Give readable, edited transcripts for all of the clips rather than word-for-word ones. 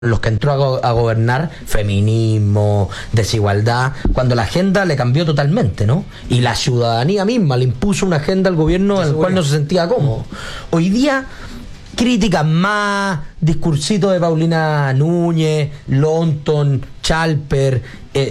los que entró a gobernar, feminismo, desigualdad, cuando la agenda le cambió totalmente, ¿no? Y la ciudadanía misma le impuso una agenda al gobierno en el cual no se sentía cómodo. Hoy día, críticas más, discursito de Paulina Núñez, Lonton, Chalper,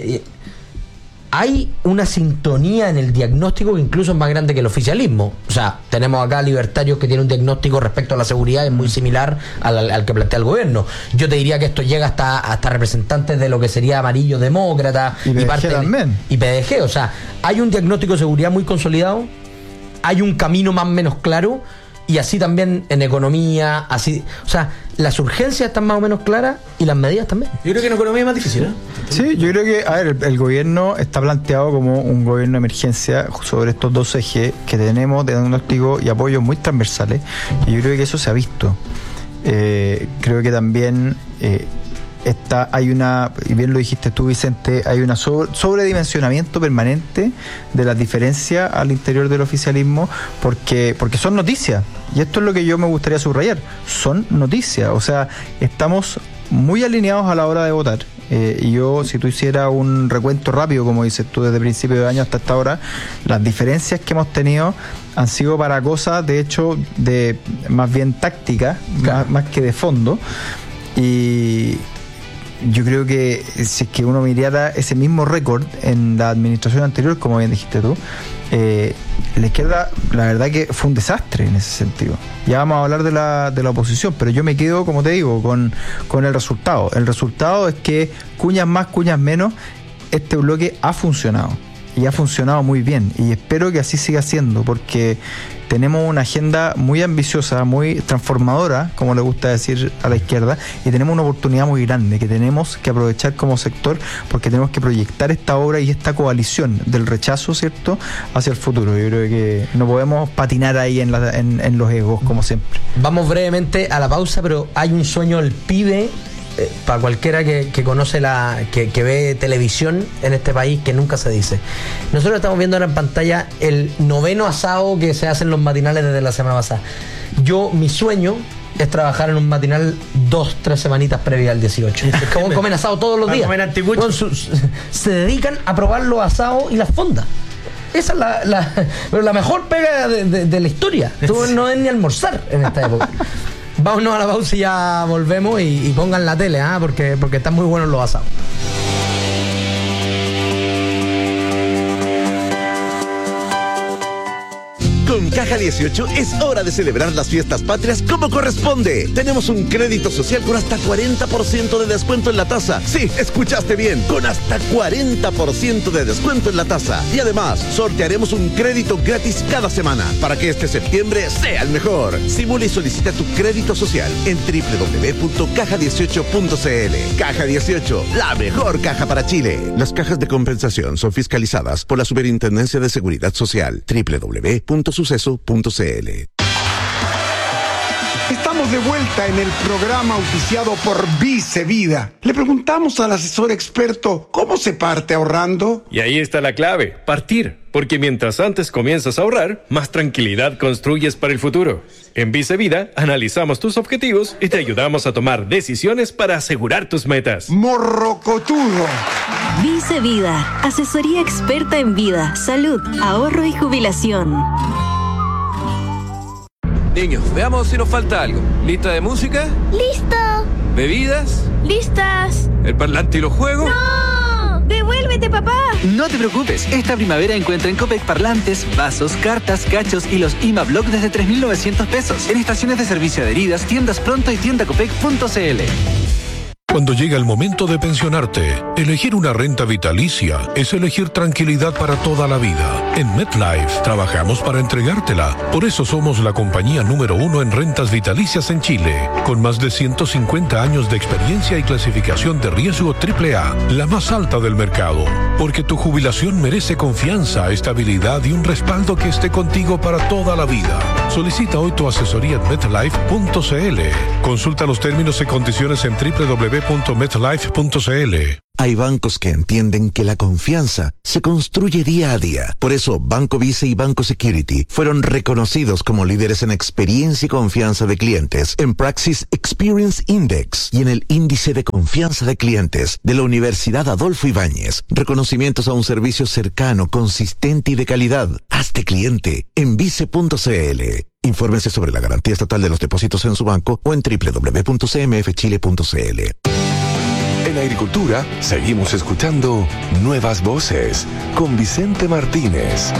hay una sintonía en el diagnóstico que incluso es más grande que el oficialismo. O sea, tenemos acá libertarios que tienen un diagnóstico respecto a la seguridad es muy similar al que plantea el gobierno. Yo te diría que esto llega hasta representantes de lo que sería amarillo demócrata y parte también. Y PDG. O sea, hay un diagnóstico de seguridad muy consolidado, hay un camino más o menos claro, y así también en economía, así, o sea, las urgencias están más o menos claras y las medidas también. Yo creo que en economía es más difícil, ¿eh? Sí, yo creo que, a ver, el gobierno está planteado como un gobierno de emergencia sobre estos dos ejes que tenemos de diagnóstico y apoyo muy transversales, y yo creo que eso se ha visto. Creo que también hay una, y bien lo dijiste tú, Vicente, hay un sobredimensionamiento permanente de las diferencias al interior del oficialismo, porque son noticias, y esto es lo que yo me gustaría subrayar, son noticias, o sea, estamos muy alineados a la hora de votar. Y yo, si tú hicieras un recuento rápido, como dices tú, desde principio de año hasta esta hora, las diferencias que hemos tenido han sido para cosas, de hecho, de más bien tácticas, claro, más que de fondo. Y yo creo que si es que uno mirara ese mismo récord en la administración anterior, como bien dijiste tú, la izquierda, la verdad que fue un desastre en ese sentido. Ya vamos a hablar de la oposición, pero yo me quedo, como te digo, con el resultado. El resultado es que, cuñas más, cuñas menos, este bloque ha funcionado. Y ha funcionado muy bien. Y espero que así siga siendo, porque tenemos una agenda muy ambiciosa, muy transformadora, como le gusta decir a la izquierda, y tenemos una oportunidad muy grande que tenemos que aprovechar como sector, porque tenemos que proyectar esta obra y esta coalición del rechazo, ¿cierto?, hacia el futuro. Yo creo que no podemos patinar ahí en los egos, como siempre. Vamos brevemente a la pausa, pero hay un sueño del pibe, para cualquiera que conoce que ve televisión en este país, que nunca se dice. Nosotros estamos viendo ahora en pantalla el 9º asado que se hace en los matinales desde la semana pasada. Mi sueño es trabajar en un matinal 2-3 semanitas previas al 18. Como comen asado todos los días. Se dedican a probar los asados y las fondas. Esa es la mejor pega de la historia. Tú no es ni almorzar en esta época. Vámonos a la pausa y ya volvemos, y pongan la tele, porque están muy buenos los asados. Con Caja 18 es hora de celebrar las fiestas patrias como corresponde. Tenemos un crédito social con hasta 40% de descuento en la tasa. Sí, escuchaste bien, con hasta 40% de descuento en la tasa. Y además, sortearemos un crédito gratis cada semana para que este septiembre sea el mejor. Simula y solicita tu crédito social en www.caja18.cl. Caja 18, la mejor caja para Chile. Las cajas de compensación son fiscalizadas por la Superintendencia de Seguridad Social. www.suceso.cl. Estamos de vuelta en el programa auspiciado por Vice Vida. Le preguntamos al asesor experto cómo se parte ahorrando. Y ahí está la clave, partir. Porque mientras antes comienzas a ahorrar, más tranquilidad construyes para el futuro. En Vice Vida, analizamos tus objetivos y te ayudamos a tomar decisiones para asegurar tus metas. Morrocotudo. Vice Vida, asesoría experta en vida, salud, ahorro y jubilación. Niños, veamos si nos falta algo. ¿Lista de música? ¡Listo! ¿Bebidas? ¡Listas! ¿El parlante y los juegos? ¡No! ¡Devuélvete, papá! No te preocupes, esta primavera encuentra en Copec parlantes, vasos, cartas, cachos y los IMA-Block desde 3.900 pesos. En estaciones de servicio adheridas, tiendas Pronto y tiendacopec.cl. Cuando llega el momento de pensionarte, elegir una renta vitalicia es elegir tranquilidad para toda la vida. En MetLife trabajamos para entregártela. Por eso somos la compañía número 1 en rentas vitalicias en Chile, con más de 150 años de experiencia y clasificación de riesgo AAA, la más alta del mercado. Porque tu jubilación merece confianza, estabilidad y un respaldo que esté contigo para toda la vida. Solicita hoy tu asesoría en MetLife.cl. Consulta los términos y condiciones en www.metlife.cl. Hay bancos que entienden que la confianza se construye día a día. Por eso, Banco Vice y Banco Security fueron reconocidos como líderes en experiencia y confianza de clientes en Praxis Experience Index y en el Índice de Confianza de Clientes de la Universidad Adolfo Ibáñez. Reconocimientos a un servicio cercano, consistente y de calidad. Hazte cliente en vice.cl. Infórmense sobre la garantía estatal de los depósitos en su banco o en www.cmfchile.cl. En Agricultura seguimos escuchando Nuevas Voces con Vicente Martínez.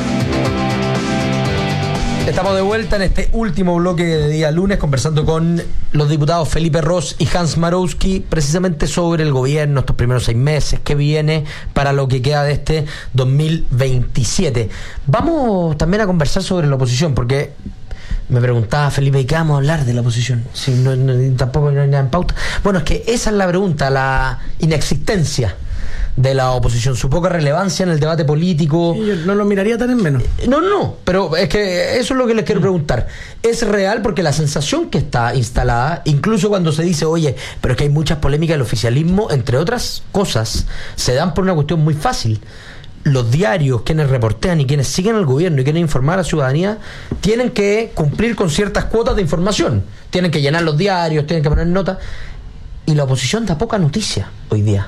Estamos de vuelta en este último bloque de día lunes conversando con los diputados Felipe Ros y Hans Marowski precisamente sobre el gobierno, estos primeros 6 meses, qué viene para lo que queda de este 2027. Vamos también a conversar sobre la oposición, porque me preguntaba Felipe, ¿y qué vamos a hablar de la oposición? Si tampoco hay nada en pauta. Bueno, es que esa es la pregunta, la inexistencia de la oposición, su poca relevancia en el debate político. Yo no lo miraría tan en menos. No, pero es que eso es lo que les quiero preguntar. ¿Es real? Porque la sensación que está instalada, incluso cuando se dice, oye, pero es que hay muchas polémicas del oficialismo, entre otras cosas, se dan por una cuestión muy fácil. Los diarios, quienes reportean y quienes siguen al gobierno y quieren informar a la ciudadanía, tienen que cumplir con ciertas cuotas de información. Tienen que llenar los diarios, tienen que poner notas. Y la oposición da poca noticia hoy día.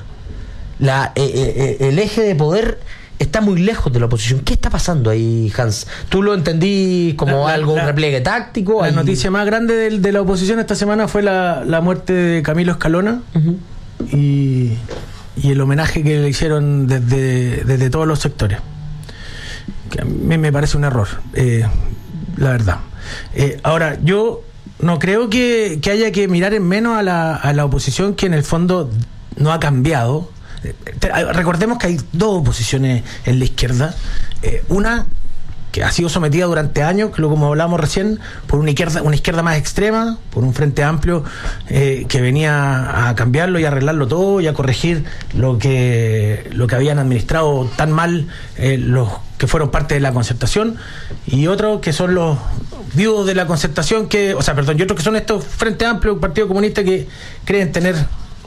El eje de poder está muy lejos de la oposición. ¿Qué está pasando ahí, Hans? ¿Tú lo entendí como un repliegue táctico? La noticia más grande de la oposición esta semana fue la muerte de Camilo Escalona. Uh-huh. Y el homenaje que le hicieron desde todos los sectores, que a mí me parece un error, la verdad. Ahora, yo no creo que haya que mirar en menos a la oposición, que en el fondo no ha cambiado. Recordemos que hay 2 oposiciones en la izquierda, una que ha sido sometida durante años, como hablábamos recién, por una izquierda más extrema, por un Frente Amplio que venía a cambiarlo y a arreglarlo todo y a corregir lo que habían administrado tan mal los que fueron parte de la concertación, y otros que son los viudos de la concertación, y otros que son estos Frente Amplio, Partido Comunista, que creen tener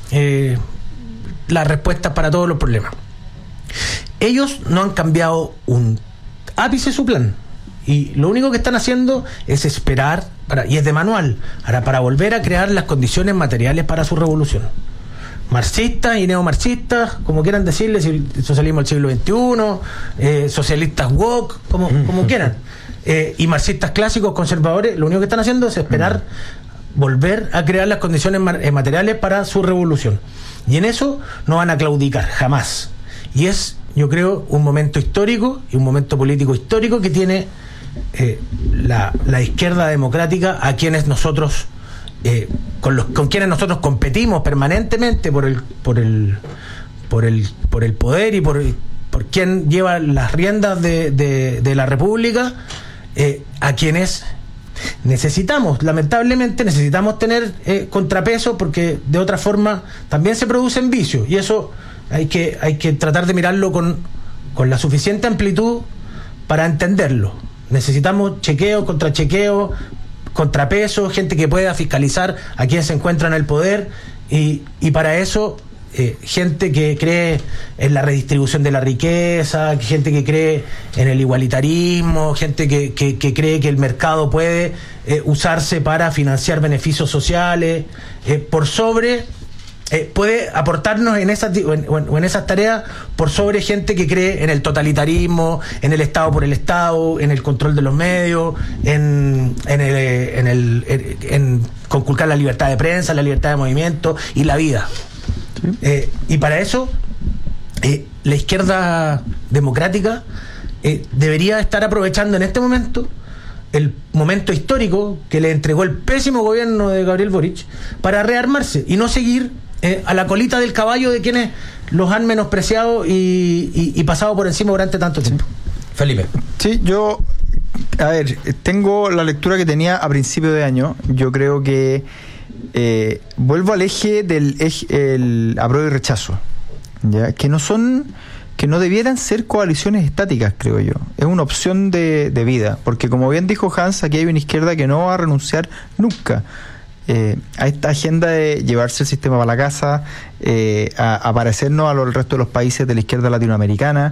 las respuestas para todos los problemas. Ellos no han cambiado un ápice su plan, y lo único que están haciendo es esperar, y es de manual, para volver a crear las condiciones materiales para su revolución. Marxistas y neomarxistas, como quieran decirles, socialismo del siglo XXI, socialistas woke, como quieran, y marxistas clásicos, conservadores, lo único que están haciendo es esperar volver a crear las condiciones materiales para su revolución. Y en eso no van a claudicar, jamás. Y es, yo creo, un momento histórico y un momento político histórico que tiene la izquierda democrática, a quienes nosotros con quienes nosotros competimos permanentemente por el poder y por quien lleva las riendas de la República, a quienes lamentablemente necesitamos tener contrapeso, porque de otra forma también se producen vicios, y eso hay que tratar de mirarlo con la suficiente amplitud para entenderlo. Necesitamos chequeo, contrachequeo, contrapeso, gente que pueda fiscalizar a quien se encuentra en el poder, y para eso gente que cree en la redistribución de la riqueza, gente que cree en el igualitarismo, gente que cree que el mercado puede usarse para financiar beneficios sociales, por sobre puede aportarnos en esas tareas por sobre gente que cree en el totalitarismo, en el Estado por el Estado, en el control de los medios, en conculcar la libertad de prensa, la libertad de movimiento y la vida. Y para eso la izquierda democrática debería estar aprovechando en este momento el momento histórico que le entregó el pésimo gobierno de Gabriel Boric para rearmarse y no seguir a la colita del caballo de quienes los han menospreciado y pasado por encima durante tanto tiempo. Felipe. Sí, yo tengo la lectura que tenía a principio de año. Yo creo que vuelvo al eje del apruebo y rechazo, ¿ya? Que no debieran ser coaliciones estáticas, creo yo. Es una opción de vida, porque como bien dijo Hans, aquí hay una izquierda que no va a renunciar nunca. a esta agenda de llevarse el sistema para la casa, a parecernos al resto de los países de la izquierda latinoamericana,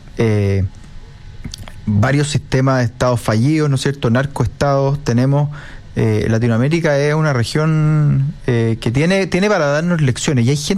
varios sistemas de estados fallidos, ¿no es cierto?, narcoestados tenemos. Latinoamérica es una región que tiene para darnos lecciones, y hay gente